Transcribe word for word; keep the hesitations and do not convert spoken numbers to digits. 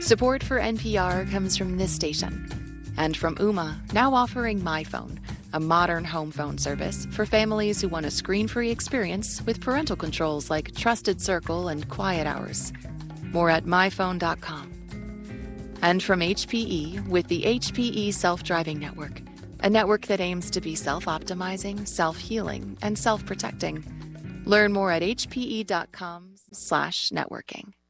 Support for N P R comes from this station and from Ooma, now offering MyPhone, a modern home phone service for families who want a screen-free experience with parental controls like Trusted Circle and Quiet Hours. More at my phone dot com. And from H P E with the H P E Self-Driving Network, a network that aims to be self-optimizing, self-healing, and self-protecting. Learn more at h p e dot com slash networking.